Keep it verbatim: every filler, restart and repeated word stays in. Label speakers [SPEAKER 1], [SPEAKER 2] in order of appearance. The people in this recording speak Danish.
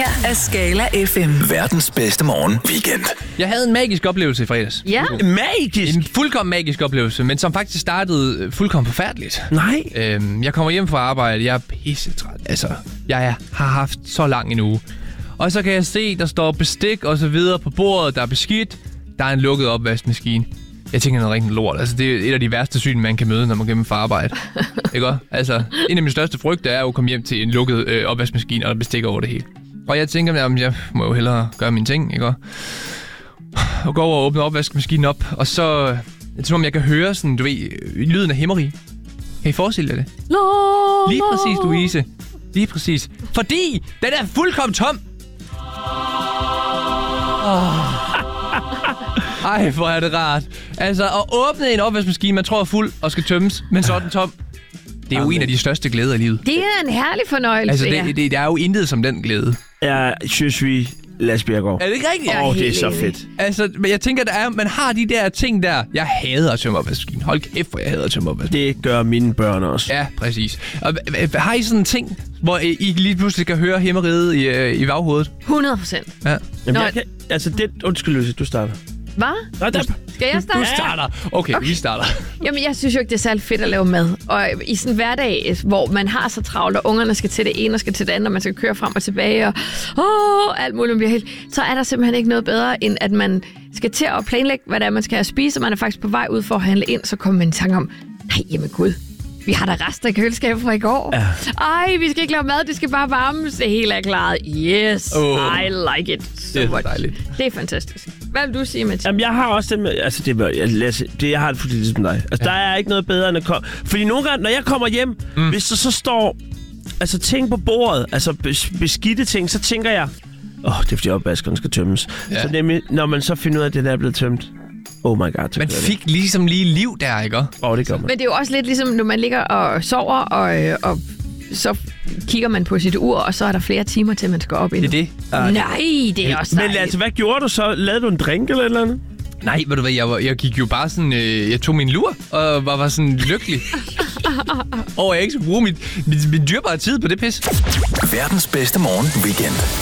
[SPEAKER 1] her er Skala F M.
[SPEAKER 2] Verdens bedste morgen weekend.
[SPEAKER 3] Jeg havde en magisk oplevelse i fredags.
[SPEAKER 4] Ja.
[SPEAKER 5] Magisk?
[SPEAKER 3] En fuldkommen magisk oplevelse, men som faktisk startede fuldkommen forfærdeligt.
[SPEAKER 5] Nej.
[SPEAKER 3] Øhm, jeg kommer hjem fra arbejde, jeg er pissetræt. Altså, jeg er, har haft så lang en uge. Og så kan jeg se, der står bestik og så videre på bordet, der er beskidt. Der er en lukket opvaskemaskine. Jeg tænker noget rigtig lort. Altså, det er et af de værste syn, man kan møde, når man gennem for arbejde. Ikke også? Altså, en af mine største frygter er jo at komme hjem til en lukket øh, opvaskemaskine, og der bestikker over det hele. Og jeg tænker, at jeg må jo hellere gøre mine ting, ikke også? Og gå over og åbne opvaskemaskinen op, og så... Det er som om, jeg kan høre sådan, du ved, lyden af hæmmeri. Kan I forestille jer det? Lige præcis, Louise. Lige præcis. Fordi den er fuldkommen tom. Oh. Ej, hvor er det rart. Altså, at åbne en opvaskemaskine, man tror er fuld og skal tømmes, men så er den tom. Det er jo Amen. En af de største glæder i livet.
[SPEAKER 4] Det er en herlig fornøjelse.
[SPEAKER 3] Altså, det, det, det er jo intet som den glæde.
[SPEAKER 5] Jeg synes, vi Lars Bjergård.
[SPEAKER 3] Er det ikke rigtigt?
[SPEAKER 5] Åh, oh, det er så fedt.
[SPEAKER 3] Altså, men jeg tænker, der er, man har de der ting der. Jeg hader at tømme opvaskemaskinen. Hold kæft, hvor jeg hader at tømme opvaskemaskinen.
[SPEAKER 5] Det gør mine børn også.
[SPEAKER 3] Ja, præcis. Og har I sådan en ting, hvor I lige pludselig kan høre hæmmeriget i, i baghovedet?
[SPEAKER 4] hundrede procent.
[SPEAKER 3] Ja.
[SPEAKER 5] Jamen, jeg kan, altså, det... Undskyld, Louise, du starter.
[SPEAKER 4] Hvad?
[SPEAKER 5] Nej, der...
[SPEAKER 4] Skal jeg starte?
[SPEAKER 3] Du starter. Okay, okay, vi starter.
[SPEAKER 4] Jamen, jeg synes jo ikke, det er særlig fedt at lave mad. Og i sådan en hverdag, hvor man har så travlt, og ungerne skal til det ene og skal til det andet, og man skal køre frem og tilbage, og åh, alt muligt bliver helt... Så er der simpelthen ikke noget bedre, end at man skal til at planlægge, hvad det er, man skal have spise, og man er faktisk på vej ud for at handle ind, så kommer man i tanke om, nej, jamen gud, vi har da rester i køleskabet fra i går. Ja. Ej, vi skal ikke lave mad, det skal bare varmes. Det hele er klaret. Yes, oh. I like it so
[SPEAKER 3] det er
[SPEAKER 4] much.
[SPEAKER 3] Dejligt.
[SPEAKER 4] Det er fantastisk. Hvad vil du sige, Mathias?
[SPEAKER 5] Jamen, jeg har også den med... Altså, det, jeg, Lasse, det, jeg har det fuldstændig ligesom dig. Altså, ja. Der er ikke noget bedre end at komme... Fordi nogle gange, når jeg kommer hjem, mm. hvis der så står... Altså, ting på bordet, altså beskidte ting, så tænker jeg... Åh, oh, det er fordi opvaskeren skal tømmes. Ja. Så nemlig, når man så finder ud af, at det der er blevet tømt... Oh my god.
[SPEAKER 3] Man fik ligesom lige liv der, ikke? Åh,
[SPEAKER 5] oh, det gør man.
[SPEAKER 4] Men det er jo også lidt ligesom, når man ligger og sover, og, og så kigger man på sit ur, og så er der flere timer til, man skal op endnu.
[SPEAKER 3] Det er det.
[SPEAKER 4] Uh, Nej, det er også
[SPEAKER 5] Men altså, hvad gjorde du så? Lavede du en drink eller et eller andet?
[SPEAKER 3] Nej, ved du hvad, jeg, var, jeg gik jo bare sådan, øh, jeg tog min lur, og var, var sådan lykkelig. Og jeg ikke skulle bruge mit, mit, mit dyrbare tid på det pis.
[SPEAKER 2] Verdens bedste morgen weekend.